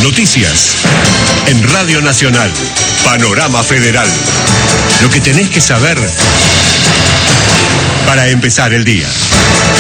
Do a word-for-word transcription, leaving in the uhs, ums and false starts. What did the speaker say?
Noticias. En Radio Nacional. Panorama Federal. Lo que tenés que saber para empezar el día.